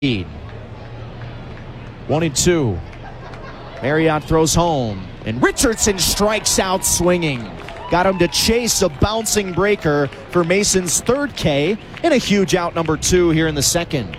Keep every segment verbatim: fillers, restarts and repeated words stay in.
lead. One and two. Marriott throws home, and Richardson strikes out swinging. Got him to chase a bouncing breaker for Mason's third K and a huge out number two here in the second.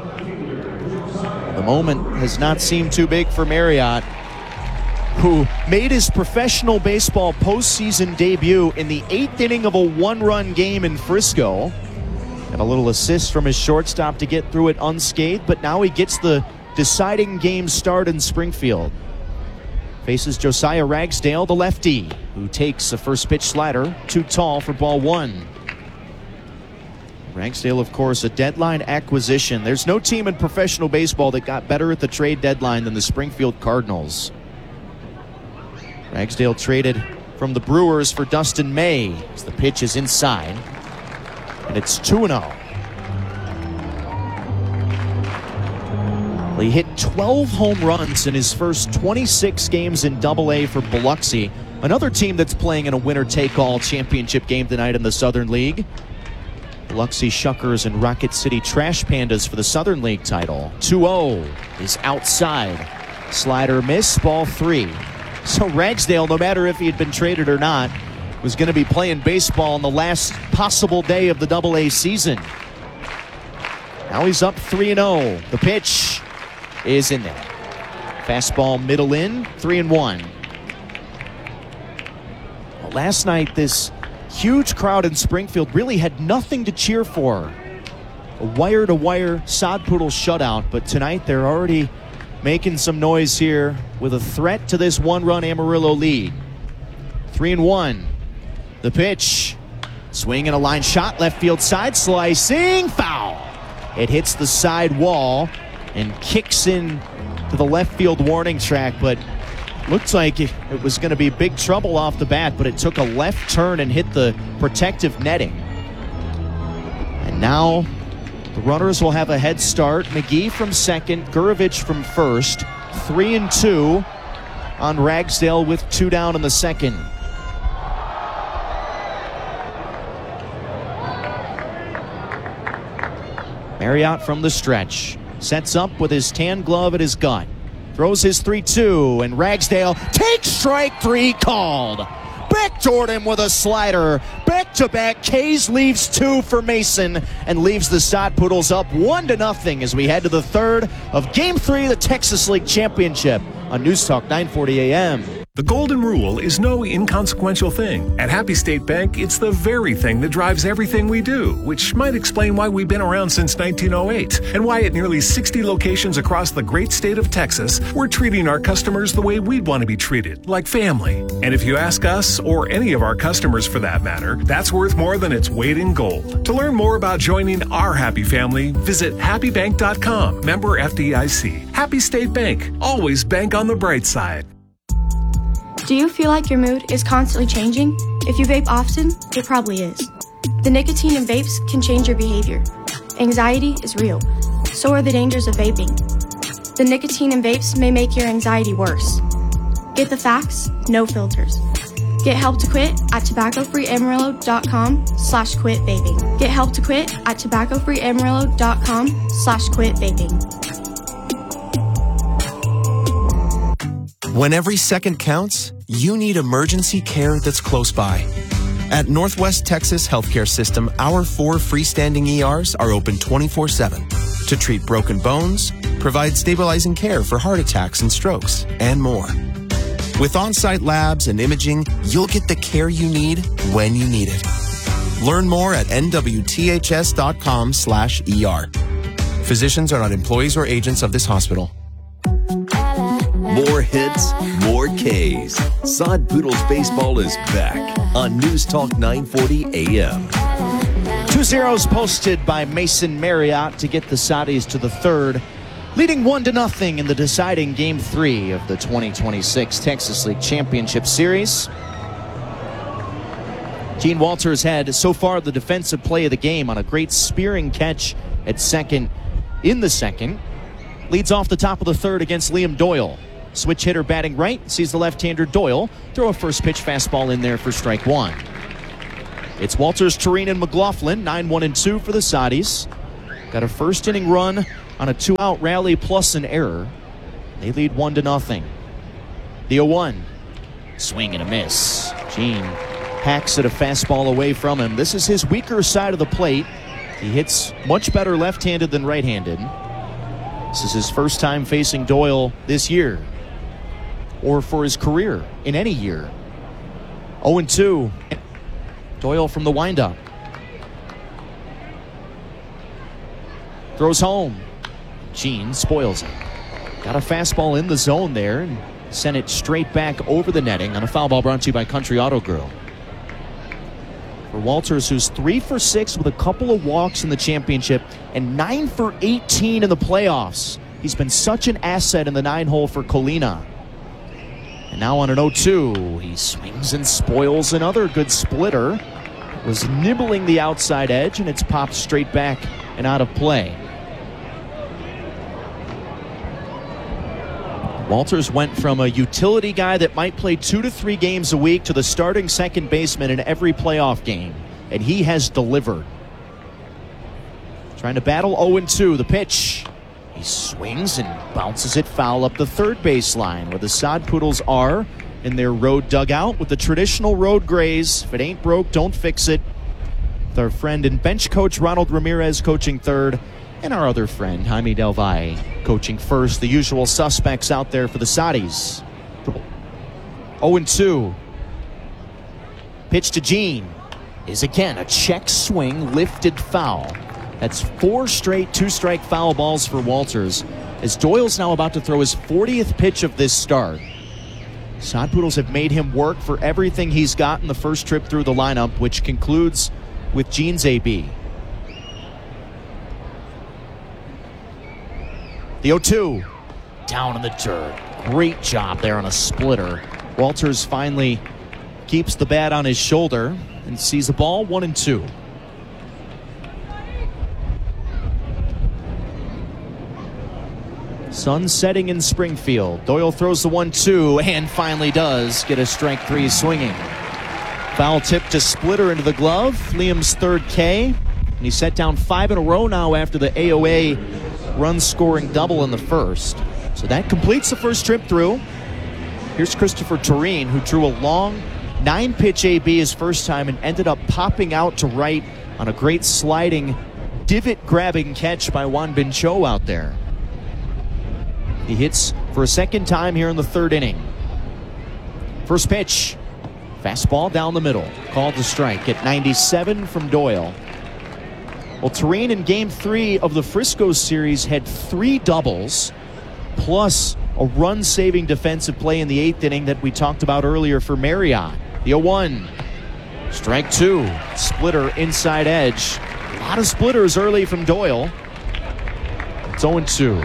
The moment has not seemed too big for Marriott, who made his professional baseball postseason debut in the eighth inning of a one-run game in Frisco. And a little assist from his shortstop to get through it unscathed, but now he gets the deciding game start in Springfield. Faces Josiah Ragsdale, the lefty, who takes a first pitch slider, too tall for ball one. Ragsdale, of course, a deadline acquisition. There's no team in professional baseball that got better at the trade deadline than the Springfield Cardinals. Ragsdale traded from the Brewers for Dustin May as the pitch is inside. And it's two and oh. He hit twelve home runs in his first twenty-six games in double A for Biloxi, another team that's playing in a winner-take-all championship game tonight in the Southern League. Biloxi Shuckers and Rocket City Trash Pandas for the Southern League title. two oh is outside. Slider miss, ball three. So Ragsdale, no matter if he had been traded or not, was going to be playing baseball on the last possible day of the double A season. Now he's up three and oh. The pitch is in there. Fastball middle in, three and one. Well, last night, this huge crowd in Springfield really had nothing to cheer for. A wire-to-wire sod poodle shutout, but tonight they're already making some noise here with a threat to this one-run Amarillo lead. Three and one. The pitch. Swing and a line shot, left field side, slicing, foul. It hits the side wall and kicks in to the left field warning track, but looked like it was going to be big trouble off the bat, but it took a left turn and hit the protective netting. And now the runners will have a head start. McGee from second, Gurovich from first. Three and two on Ragsdale with two down in the second. Marriott from the stretch. Sets up with his tan glove at his gut. Throws his three two, and Ragsdale takes strike three called. Backdoored him with a slider. Back-to-back K's leaves two for Mason and leaves the Sod Poodles up one to nothing as we head to the third of Game three of the Texas League Championship on News Talk nine forty A M. The golden rule is no inconsequential thing. At Happy State Bank, it's the very thing that drives everything we do, which might explain why we've been around since nineteen oh eight and why at nearly sixty locations across the great state of Texas, we're treating our customers the way we'd want to be treated, like family. And if you ask us, or any of our customers for that matter, that's worth more than its weight in gold. To learn more about joining our happy family, visit happy bank dot com, member F D I C. Happy State Bank, always bank on the bright side. Do you feel like your mood is constantly changing? If you vape often, it probably is. The nicotine in vapes can change your behavior. Anxiety is real. So are the dangers of vaping. The nicotine in vapes may make your anxiety worse. Get the facts, no filters. Get help to quit at tobacco free amarillo dot com slash quit vaping. Get help to quit at tobacco free amarillo dot com slash quit vaping. When every second counts, you need emergency care that's close by. At Northwest Texas Healthcare System, our four freestanding E Rs are open twenty-four seven to treat broken bones, provide stabilizing care for heart attacks and strokes, and more. With on-site labs and imaging, you'll get the care you need when you need it. Learn more at N W T H S dot com slash E R. Physicians are not employees or agents of this hospital. More hits, more Ks. Sod Poodles Baseball is back on News Talk nine forty A M. Two zeros posted by Mason Marriott to get the Saudis to the third, leading one to nothing in the deciding Game three of the twenty twenty-six Texas League Championship Series. Gene Walters had so far the defensive play of the game on a great spearing catch at second in the second. Leads off the top of the third against Liam Doyle. Switch hitter batting right, sees the left-hander Doyle throw a first pitch fastball in there for strike one. It's Walters, Tureen, and McLaughlin, nine one and two for the Saudis. Got a first inning run on a two-out rally plus an error. They lead one to nothing. The oh one. Swing and a miss. Jean hacks at a fastball away from him. This is his weaker side of the plate. He hits much better left-handed than right-handed. This is his first time facing Doyle this year, or for his career in any year. oh and two. Doyle from the windup. Throws home. Jean spoils it. Got a fastball in the zone there and sent it straight back over the netting on a foul ball brought to you by Country Auto Grill. For Walters, who's three for six with a couple of walks in the championship and nine for eighteen in the playoffs. He's been such an asset in the nine hole for Colina. And now on an oh two, he swings and spoils another good splitter. Was nibbling the outside edge, and it's popped straight back and out of play. Walters went from a utility guy that might play two to three games a week to the starting second baseman in every playoff game, and he has delivered. Trying to battle oh and two. The pitch. He swings and bounces it foul up the third baseline, where the Sod Poodles are in their road dugout with the traditional road grays. If it ain't broke, don't fix it. With our friend and bench coach Ronald Ramirez coaching third, and our other friend Jaime Del Valle coaching first. The usual suspects out there for the Saudis. oh and two. Pitch to Jean is again a check swing, lifted foul. That's four straight two-strike foul balls for Walters, as Doyle's now about to throw his fortieth pitch of this start. Sod Poodles have made him work for everything he's got in the first trip through the lineup, which concludes with Jean's A B. The oh two. Down in the dirt. Great job there on a splitter. Walters finally keeps the bat on his shoulder and sees the ball one and two. Sun setting in Springfield. Doyle throws the one two and finally does get a strike three swinging. Foul tip to splitter into the glove. Liam's third K. And he's set down five in a row now after the A O A run-scoring double in the first. So that completes the first trip through. Here's Christopher Tureen, who drew a long nine-pitch A B his first time and ended up popping out to right on a great sliding, divot-grabbing catch by Juan Bin Cho out there. He hits for a second time here in the third inning. First pitch. Fastball down the middle. Called to strike at ninety-seven from Doyle. Well, Tureen in game three of the Frisco series had three doubles, plus a run-saving defensive play in the eighth inning that we talked about earlier for Marriott. The oh one. Strike two. Splitter inside edge. A lot of splitters early from Doyle. It's oh and two.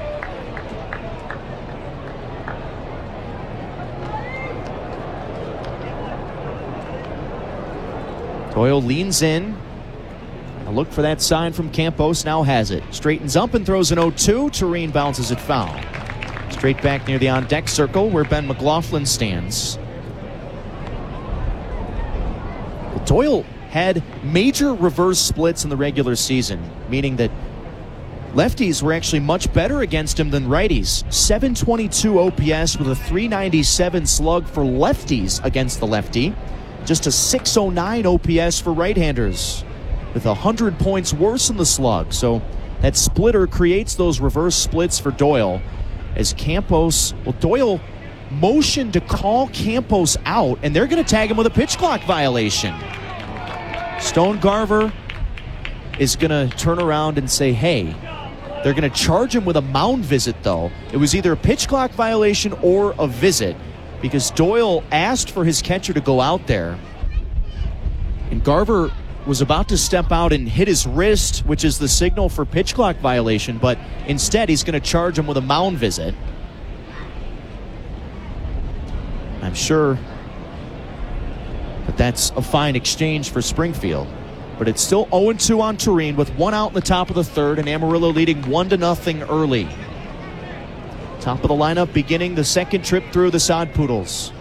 Doyle leans in. A look for that sign from Campos. Now has it. Straightens up and throws an oh two. Tureen bounces it foul. Straight back near the on-deck circle where Ben McLaughlin stands. Well, Doyle had major reverse splits in the regular season, meaning that lefties were actually much better against him than righties. seven twenty-two O P S with a three ninety-seven slug for lefties against the lefty. Just a six oh nine O P S for right-handers, with one hundred points worse in the slug. So that splitter creates those reverse splits for Doyle. As Campos, well, Doyle motioned to call Campos out, and they're going to tag him with a pitch clock violation. Stone Garver is going to turn around and say, hey, they're going to charge him with a mound visit, though. It was either a pitch clock violation or a visit, because Doyle asked for his catcher to go out there. And Garver was about to step out and hit his wrist, which is the signal for pitch clock violation, but instead he's going to charge him with a mound visit. I'm sure that that's a fine exchange for Springfield. But it's still oh and two on Tureen with one out in the top of the third, and Amarillo leading one to nothing early. Top of the lineup beginning the second trip through the Sod Poodles.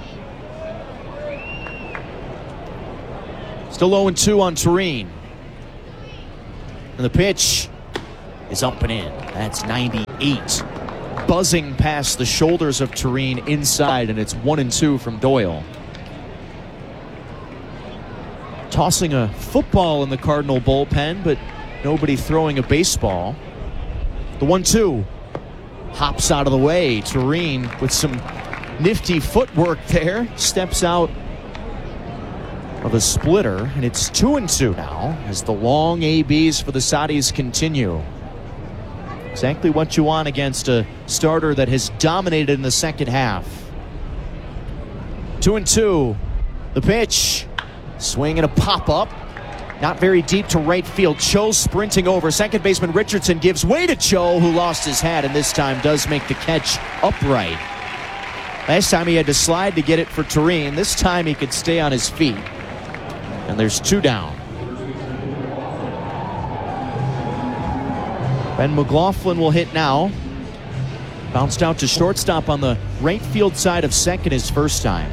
Still oh and two on Tureen. And the pitch. is up and in. That's ninety-eight. Buzzing past the shoulders of Tureen inside, and it's one and two from Doyle. Tossing a football in the Cardinal bullpen, but nobody throwing a baseball. The one two hops out of the way. Tureen with some nifty footwork there steps out of a splitter, and it's two and two now as the long A Bs for the Saudis continue. Exactly what you want against a starter that has dominated in the second half. Two and two. The pitch. Swing and a pop-up. Not very deep to right field. Cho sprinting over. Second baseman Richardson gives way to Cho, who lost his hat and this time does make the catch upright. Last time he had to slide to get it for Tureen. This time he could stay on his feet. And there's two down. Ben McLaughlin will hit now. Bounced out to shortstop on the right field side of second his first time.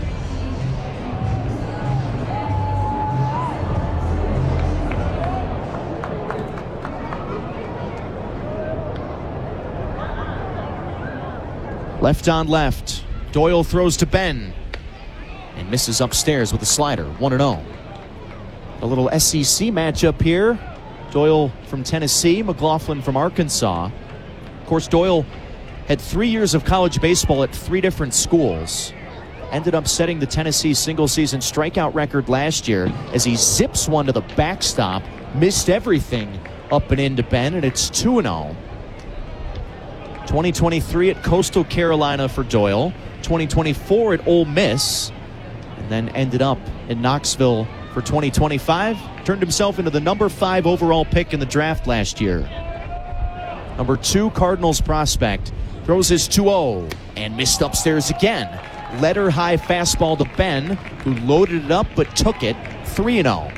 Left on left. Doyle throws to Ben and misses upstairs with a slider. one and oh. A little S E C matchup here. Doyle from Tennessee, McLaughlin from Arkansas. Of course, Doyle had three years of college baseball at three different schools. Ended up setting the Tennessee single-season strikeout record last year as he zips one to the backstop. Missed everything up and into Ben, and it's two and oh. twenty twenty-three at Coastal Carolina for Doyle. twenty twenty-four at Ole Miss. And then ended up in Knoxville for twenty twenty-five. Turned himself into the number five overall pick in the draft last year. Number two Cardinals prospect. Throws his two oh and missed upstairs again. Letter high fastball to Ben, who loaded it up but took it. three and oh.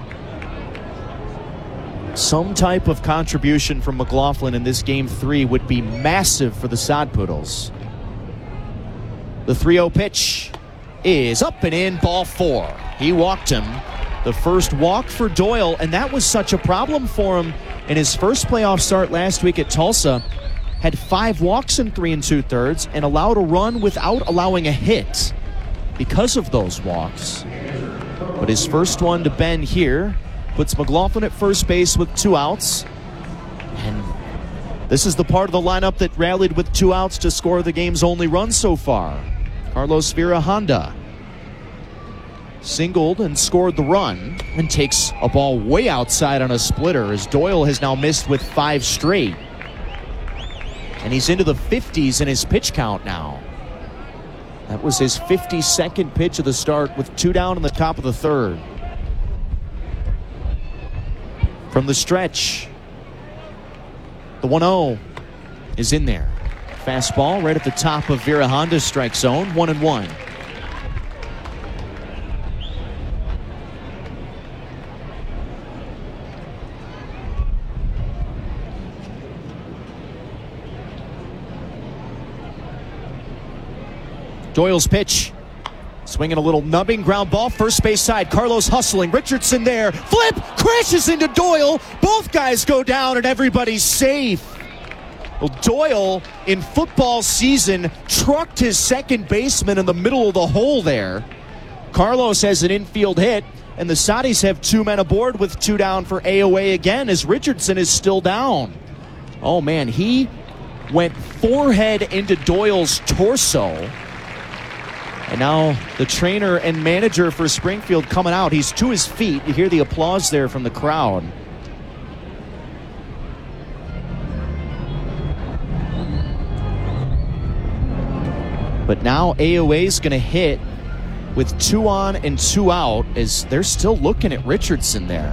Some type of contribution from McLaughlin in this game three would be massive for the Sod Poodles. The three oh pitch is up and in, ball four. He walked him. The first walk for Doyle, and that was such a problem for him in his first playoff start last week at Tulsa. Had five walks in three and two-thirds and allowed a run without allowing a hit because of those walks. But his first one to Ben here puts McLaughlin at first base with two outs. And this is the part of the lineup that rallied with two outs to score the game's only run so far. Carlos Vera Honda singled and scored the run and takes a ball way outside on a splitter as Doyle has now missed with five straight. And he's into the fifties in his pitch count now. That was his fifty-second pitch of the start with two down in the top of the third. From the stretch, the one oh is in there. Fastball right at the top of Vera Honda's strike zone, one and one. Doyle's pitch. Swinging a little nubbing ground ball, first base side. Carlos hustling. Richardson there. Flip! Crashes into Doyle. Both guys go down and everybody's safe. Well, Doyle, in football season, trucked his second baseman in the middle of the hole there. Carlos has an infield hit, and the Saudis have two men aboard with two down for A O A again as Richardson is still down. Oh, man, he went forehead into Doyle's torso. And now the trainer and manager for Springfield coming out. He's to his feet. You hear the applause there from the crowd. But now A O A's going to hit with two on and two out as they're still looking at Richardson there.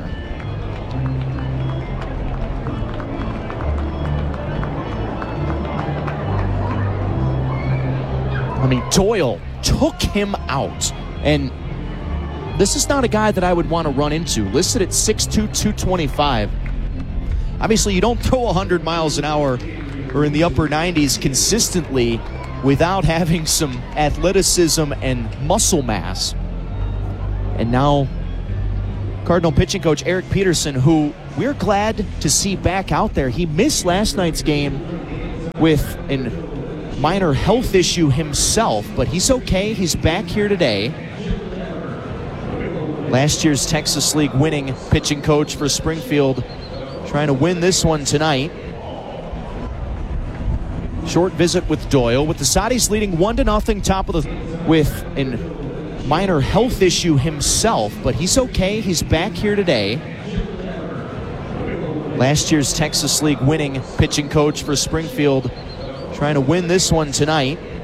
I mean, Doyle took him out. And this is not a guy that I would want to run into. Listed at six two, two twenty-five. Obviously, you don't throw one hundred miles an hour or in the upper nineties consistently without having some athleticism and muscle mass. And now, Cardinal pitching coach Eric Peterson, who we're glad to see back out there. He missed last night's game with a minor health issue himself, but he's okay. He's back here today. Last year's Texas League winning pitching coach for Springfield, trying to win this one tonight. Short visit with Doyle, with the Saudis leading one to nothing, top of the with a minor health issue himself, but he's okay. He's back here today. Last year's Texas League winning pitching coach for Springfield, trying to win this one tonight.